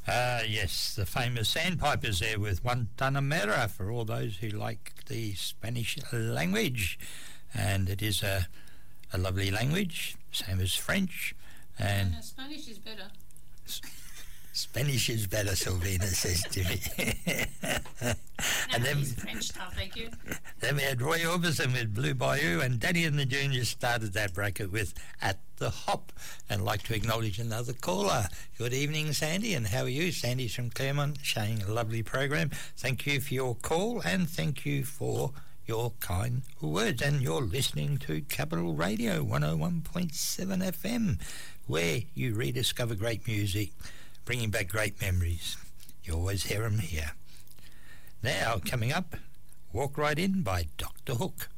Yes, the famous Sandpipers there with Guantanamera for all those who like the Spanish language. And it is a lovely language, same as French. And no, Spanish is better. Spanish is better, Sylvina says to me. And then French stuff, thank you. Then we had Roy Orbison with Blue Bayou, and Danny and the Juniors started that bracket with At the Hop. And I'd like to acknowledge another caller. Good evening, Sandy, and how are you? Sandy's from Claremont, saying a lovely program. Thank you for your call, and thank you for your kind words. And you're listening to Capital Radio 101.7 FM, where you rediscover great music, bringing back great memories. You always hear them here. Now, coming up, Walk Right In by Dr. Hook.